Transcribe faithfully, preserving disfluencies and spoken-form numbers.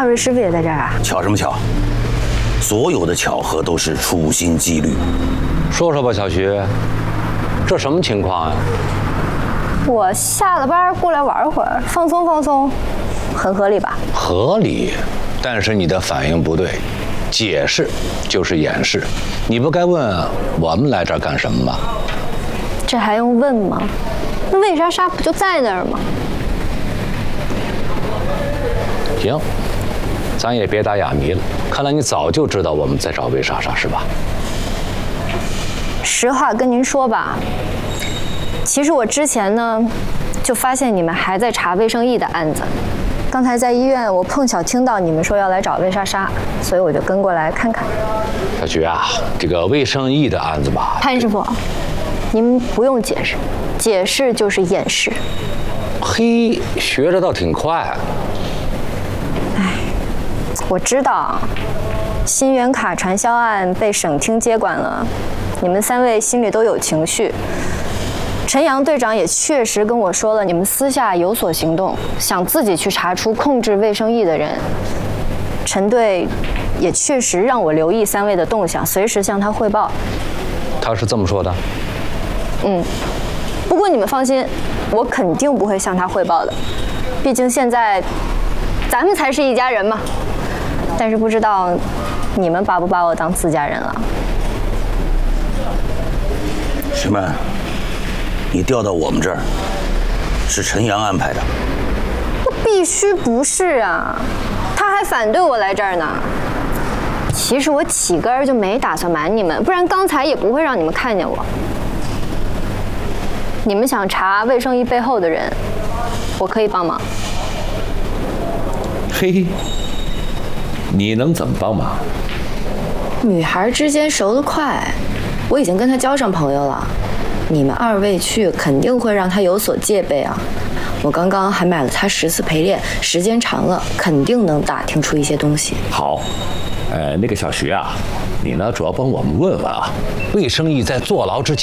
二位师傅也在这儿啊？ 巧什么巧？所有的巧合都是处心积虑。 说说吧，小徐，这什么情况呀？ 我下了班过来玩会儿，放松放松，很合理吧？ 合理，但是你的反应不对。解释就是掩饰，你不该问我们来这儿干什么吗？ 这还用问吗？那魏莎莎不就在那儿吗？ 行，咱也别打哑谜了。看来你早就知道我们在找魏莎莎是吧？ 实话跟您说吧，其实我之前呢，就发现你们还在查魏胜义的案子。刚才在医院，我碰巧听到你们说要来找魏莎莎，所以我就跟过来看看。 小徐啊，这个魏胜义的案子吧， 潘师傅，您不用解释，解释就是掩饰。 嘿，学着倒挺快。 哎，我知道，新源卡传销案被省厅接管了，你们三位心里都有情绪。陈阳队长也确实跟我说了，你们私下有所行动，想自己去查出控制魏胜义的人。陈队也确实让我留意三位的动向，随时向他汇报。 他是这么说的？ 嗯。不过你们放心，我肯定不会向他汇报的，毕竟现在咱们才是一家人嘛。但是不知道你们把不把我当自家人了？ 徐曼。你调到我们这儿，是陈阳安排的？ 那必须不是啊！他还反对我来这儿呢。其实我起根儿就没打算瞒你们，不然刚才也不会让你们看见我。你们想查魏胜义背后的人，我可以帮忙。 嘿，你能怎么帮忙？ 女孩之间熟得快，我已经跟他交上朋友了。你们二位去肯定会让他有所戒备啊！我刚刚还买了他十次陪练，时间长了肯定能打听出一些东西。 好，呃，那个小徐啊，你呢主要帮我们问问啊， 魏胜义在坐牢之前